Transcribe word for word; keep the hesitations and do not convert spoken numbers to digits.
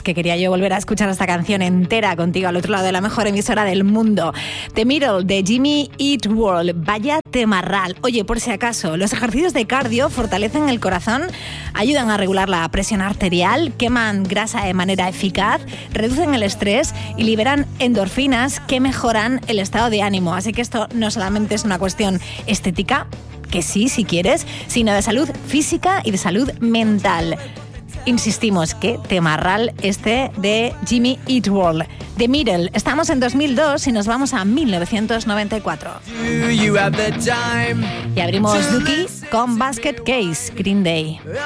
que quería yo volver a escuchar esta canción entera contigo al otro lado de la mejor emisora del mundo. The Middle, de Jimmy Eat World. Vaya temarral. Oye, por si acaso, los ejercicios de cardio fortalecen el corazón, ayudan a regular la presión arterial, queman grasa de manera eficaz, reducen el estrés y liberan endorfinas que mejoran el estado de ánimo. Así que esto no solamente es una cuestión estética, que sí, si quieres, sino de salud física y de salud mental. Insistimos, que temarral este de Jimmy Eat World. The Middle. Estamos en dos mil dos y nos vamos a mil novecientos noventa y cuatro. Y abrimos Dookie con Basket Case, Green Day.